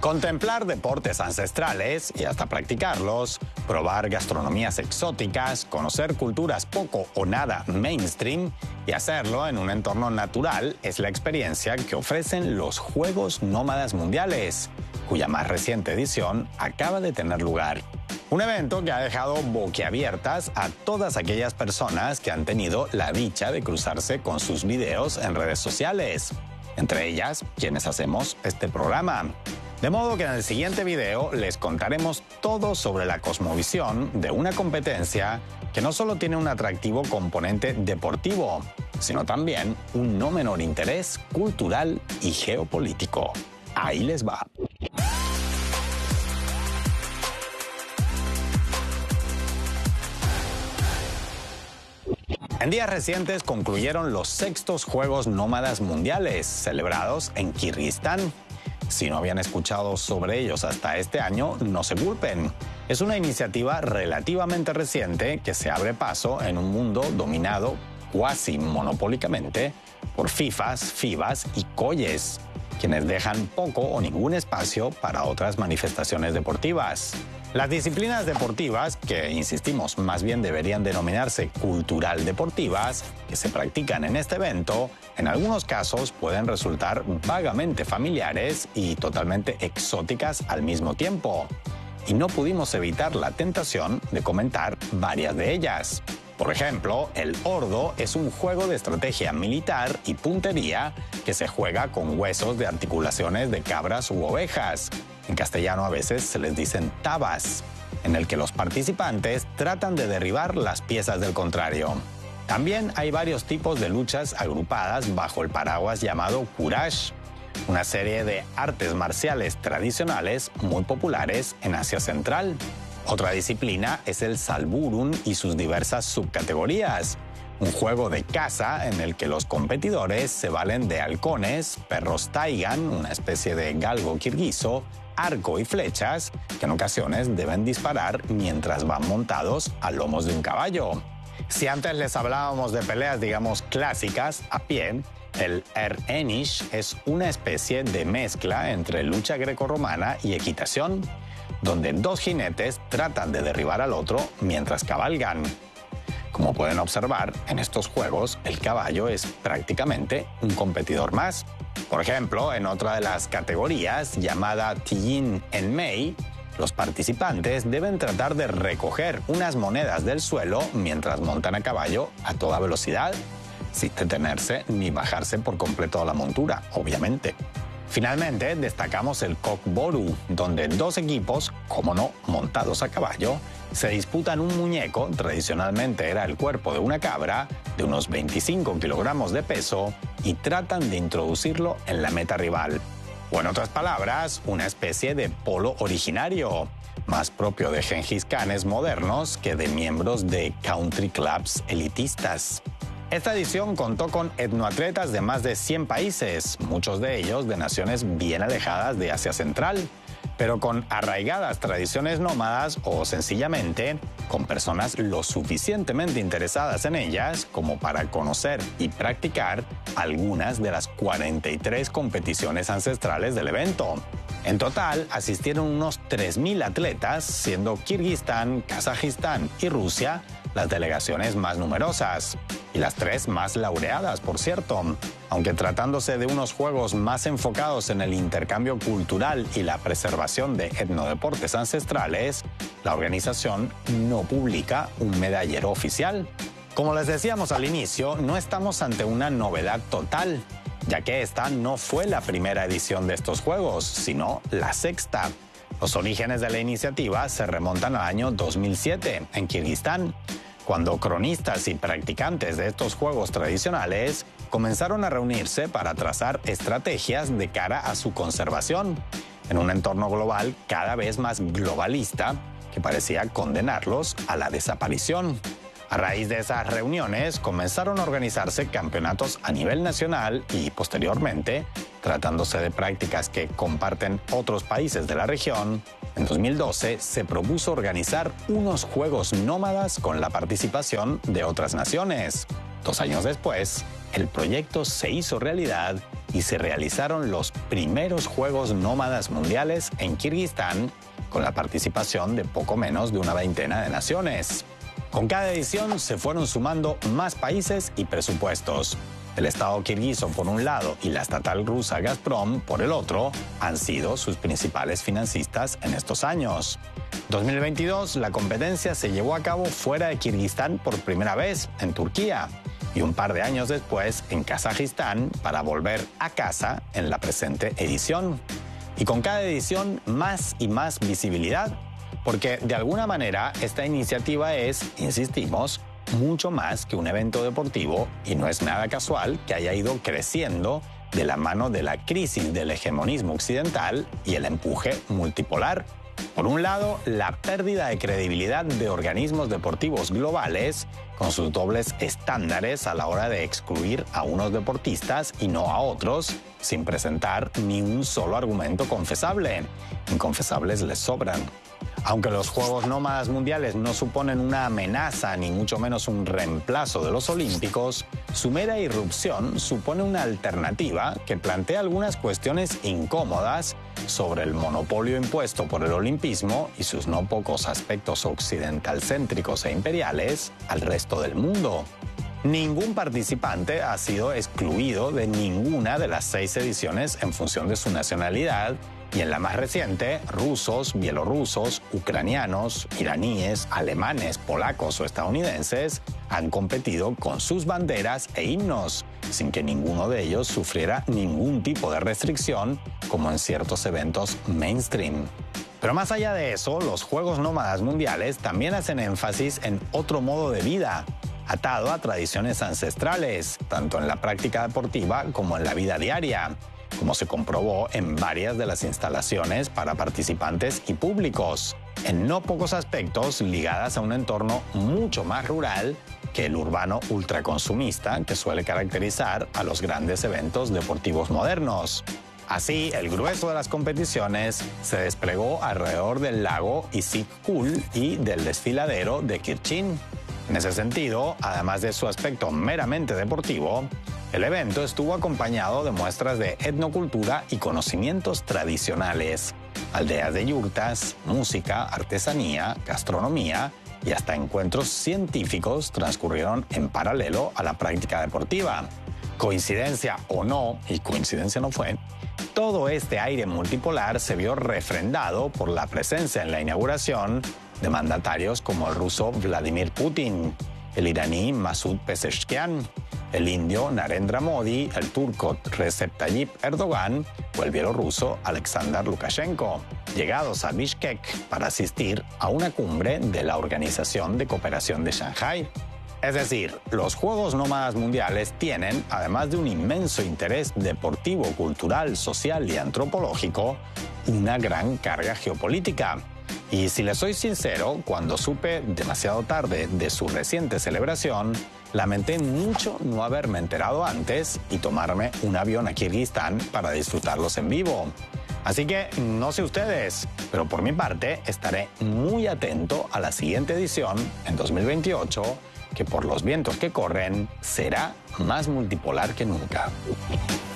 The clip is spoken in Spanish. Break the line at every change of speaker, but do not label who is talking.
Contemplar deportes ancestrales y hasta practicarlos, probar gastronomías exóticas, conocer culturas poco o nada mainstream y hacerlo en un entorno natural es la experiencia que ofrecen los Juegos Nómadas Mundiales, cuya más reciente edición acaba de tener lugar. Un evento que ha dejado boquiabiertas a todas aquellas personas que han tenido la dicha de cruzarse con sus videos en redes sociales, entre ellas quienes hacemos este programa. De modo que en el siguiente video les contaremos todo sobre la cosmovisión de una competencia que no solo tiene un atractivo componente deportivo, sino también un no menor interés cultural y geopolítico. Ahí les va. En días recientes concluyeron los sextos Juegos Nómadas Mundiales, celebrados en Kirguistán. Si no habían escuchado sobre ellos hasta este año, no se culpen. Es una iniciativa relativamente reciente que se abre paso en un mundo dominado cuasi monopólicamente por FIFAs, FIBAs y COYES, quienes dejan poco o ningún espacio para otras manifestaciones deportivas. Las disciplinas deportivas, que insistimos más bien deberían denominarse cultural deportivas, que se practican en este evento, en algunos casos pueden resultar vagamente familiares y totalmente exóticas al mismo tiempo. Y no pudimos evitar la tentación de comentar varias de ellas. Por ejemplo, el ordo es un juego de estrategia militar y puntería que se juega con huesos de articulaciones de cabras u ovejas. En castellano a veces se les dicen tabas, en el que los participantes tratan de derribar las piezas del contrario. También hay varios tipos de luchas agrupadas bajo el paraguas llamado Kurash, una serie de artes marciales tradicionales muy populares en Asia Central. Otra disciplina es el Salburun y sus diversas subcategorías, un juego de caza en el que los competidores se valen de halcones, perros taigan, una especie de galgo kirguizo, arco y flechas, que en ocasiones deben disparar mientras van montados a lomos de un caballo. Si antes les hablábamos de peleas, digamos, clásicas, a pie, el Erenish es una especie de mezcla entre lucha grecorromana y equitación, donde dos jinetes tratan de derribar al otro mientras cabalgan. Como pueden observar, en estos juegos el caballo es prácticamente un competidor más. Por ejemplo, en otra de las categorías, llamada Tiyin en Mei, los participantes deben tratar de recoger unas monedas del suelo mientras montan a caballo a toda velocidad, sin detenerse ni bajarse por completo de la montura, obviamente. Finalmente, destacamos el Kokboru, donde dos equipos, como no, montados a caballo, se disputan un muñeco, tradicionalmente era el cuerpo de una cabra, de unos 25 kilogramos de peso, y tratan de introducirlo en la meta rival. O en otras palabras, una especie de polo originario, más propio de Gengis Khanes modernos que de miembros de country clubs elitistas. Esta edición contó con etnoatletas de más de 100 países, muchos de ellos de naciones bien alejadas de Asia Central, pero con arraigadas tradiciones nómadas o sencillamente con personas lo suficientemente interesadas en ellas como para conocer y practicar algunas de las 43 competiciones ancestrales del evento. En total asistieron unos 3.000 atletas, siendo Kirguistán, Kazajistán y Rusia las delegaciones más numerosas, y las tres más laureadas, por cierto. Aunque tratándose de unos juegos más enfocados en el intercambio cultural y la preservación de etnodeportes ancestrales, la organización no publica un medallero oficial. Como les decíamos al inicio, no estamos ante una novedad total, ya que esta no fue la primera edición de estos juegos, sino la sexta. Los orígenes de la iniciativa se remontan al año 2007, en Kirguistán, cuando cronistas y practicantes de estos juegos tradicionales comenzaron a reunirse para trazar estrategias de cara a su conservación, en un entorno global cada vez más globalista que parecía condenarlos a la desaparición. A raíz de esas reuniones comenzaron a organizarse campeonatos a nivel nacional y, posteriormente, tratándose de prácticas que comparten otros países de la región, en 2012 se propuso organizar unos juegos nómadas con la participación de otras naciones. 2 años después, el proyecto se hizo realidad y se realizaron los primeros Juegos Nómadas Mundiales en Kirguistán, con la participación de poco menos de una veintena de naciones. Con cada edición se fueron sumando más países y presupuestos. El Estado kirguiso por un lado y la estatal rusa Gazprom por el otro han sido sus principales financistas en estos años. En 2022, la competencia se llevó a cabo fuera de Kirguistán por primera vez, en Turquía, y un par de años después en Kazajistán para volver a casa en la presente edición. Y con cada edición más y más visibilidad, porque de alguna manera esta iniciativa es, insistimos, mucho más que un evento deportivo y no es nada casual que haya ido creciendo de la mano de la crisis del hegemonismo occidental y el empuje multipolar. Por un lado, la pérdida de credibilidad de organismos deportivos globales con sus dobles estándares a la hora de excluir a unos deportistas y no a otros, sin presentar ni un solo argumento confesable. Inconfesables les sobran. Aunque los Juegos Nómadas Mundiales no suponen una amenaza ni mucho menos un reemplazo de los Olímpicos, su mera irrupción supone una alternativa que plantea algunas cuestiones incómodas sobre el monopolio impuesto por el olimpismo y sus no pocos aspectos occidentalcéntricos e imperiales al resto del mundo. Ningún participante ha sido excluido de ninguna de las 6 ediciones en función de su nacionalidad, y en la más reciente, rusos, bielorrusos, ucranianos, iraníes, alemanes, polacos o estadounidenses han competido con sus banderas e himnos, sin que ninguno de ellos sufriera ningún tipo de restricción, como en ciertos eventos mainstream. Pero más allá de eso, los Juegos Nómadas Mundiales también hacen énfasis en otro modo de vida, atado a tradiciones ancestrales, tanto en la práctica deportiva como en la vida diaria, como se comprobó en varias de las instalaciones para participantes y públicos, en no pocos aspectos ligadas a un entorno mucho más rural que el urbano ultraconsumista que suele caracterizar a los grandes eventos deportivos modernos. Así, el grueso de las competiciones se desplegó alrededor del lago Issyk-Kul y del desfiladero de Kirchin. En ese sentido, además de su aspecto meramente deportivo, el evento estuvo acompañado de muestras de etnocultura y conocimientos tradicionales, aldeas de yurtas, música, artesanía, gastronomía y hasta encuentros científicos transcurrieron en paralelo a la práctica deportiva. Coincidencia o no, y coincidencia no fue, todo este aire multipolar se vio refrendado por la presencia en la inauguración de mandatarios como el ruso Vladimir Putin, el iraní Masoud Pezeshkian, el indio Narendra Modi, el turco Recep Tayyip Erdogan o el bielorruso Alexander Lukashenko, llegados a Bishkek para asistir a una cumbre de la Organización de Cooperación de Shanghái. Es decir, los Juegos Nómadas Mundiales tienen, además de un inmenso interés deportivo, cultural, social y antropológico, una gran carga geopolítica. Y si les soy sincero, cuando supe demasiado tarde de su reciente celebración, lamenté mucho no haberme enterado antes y tomarme un avión a Kirguistán para disfrutarlos en vivo. Así que no sé ustedes, pero por mi parte estaré muy atento a la siguiente edición en 2028, que por los vientos que corren será más multipolar que nunca.